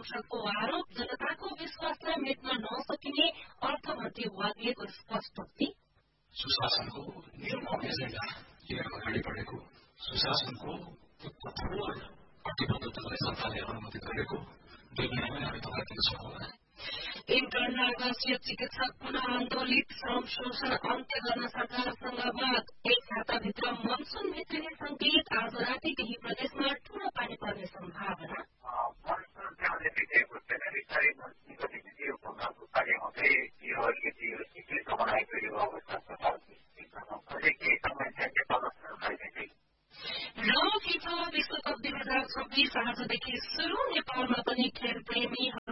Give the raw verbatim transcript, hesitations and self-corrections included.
शोषणको आरोप जनताको विश्वासलाई मेट्न नसकिने अर्थमन्त्री वाग्लेको स्पष्टोक्ति। सुशासनको निर्मम एजेन्डा लिएर अगाडि बढेको, सुशासनको कठोर प्रतिबद्धतालाई जनताले अनुमति गरेको दुई महिनामै हामी तपाईँलाई दिन सक्नुहुन्न। इन्टरनार्गसीय चिकित्सक पुनः आन्दोलित, श्रम शोषण अन्त्य गर्न सरकारसँग बात। एक साताभित्र मनसुन भित्रिने संकेत। आज राति केही प्रदेशमा ठूलो पानी पर्ने सम्भावना। र फिफा विश्वकप दुई हजार छब्बीस आजदेखि शुरू। नेपालमा पनि खेल प्रेमी